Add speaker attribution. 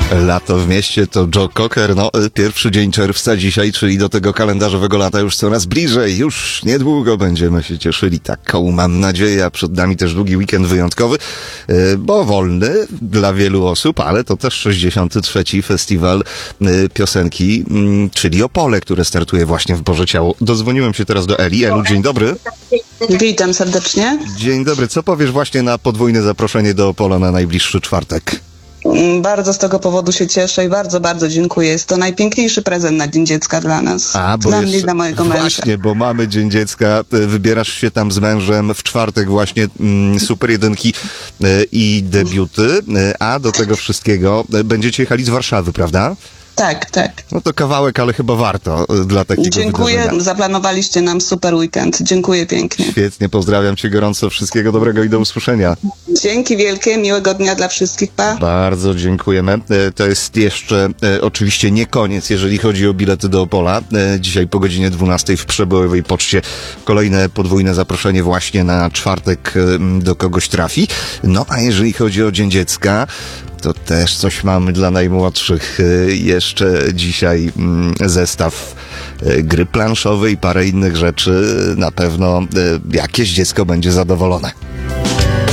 Speaker 1: Lato w mieście to Joe Cocker. No, pierwszy dzień czerwca dzisiaj, czyli do tego kalendarzowego lata już coraz bliżej. Już niedługo będziemy się cieszyli. Taką mam nadzieję, a przed nami też długi weekend wyjątkowy, bo wolny dla wielu osób, ale to też 63. Festiwal Piosenki, czyli Opole, które startuje właśnie w Boże Ciało. Dodzwoniłem się teraz do Eli. Elu, dzień dobry.
Speaker 2: Witam serdecznie.
Speaker 1: Dzień dobry. Co powiesz właśnie na podwójne zaproszenie do Opola na najbliższy czwartek?
Speaker 2: Bardzo z tego powodu się cieszę i bardzo, bardzo dziękuję. Jest to najpiękniejszy prezent na Dzień Dziecka dla nas. Dla mnie i dla mojego męża.
Speaker 1: Właśnie, bo mamy Dzień Dziecka. Wybierasz się tam z mężem w czwartek właśnie Super Jedynki i debiuty, a do tego wszystkiego będziecie jechali z Warszawy, prawda?
Speaker 2: Tak, tak.
Speaker 1: No to kawałek, ale chyba warto dla takiego
Speaker 2: Dziękuję,
Speaker 1: wydarzenia.
Speaker 2: zaplanowaliście nam super weekend. Dziękuję pięknie.
Speaker 1: Świetnie, pozdrawiam cię gorąco, wszystkiego dobrego i do usłyszenia.
Speaker 2: Dzięki wielkie, miłego dnia dla wszystkich, pa.
Speaker 1: Bardzo dziękujemy. To jest jeszcze oczywiście nie koniec, jeżeli chodzi o bilety do Opola. Dzisiaj po godzinie 12 w Przebojowej Poczcie kolejne podwójne zaproszenie właśnie na czwartek do kogoś trafi. No a jeżeli chodzi o Dzień Dziecka, to też coś mamy dla najmłodszych. Jeszcze dzisiaj zestaw gry planszowej i parę innych rzeczy. Na pewno jakieś dziecko będzie zadowolone.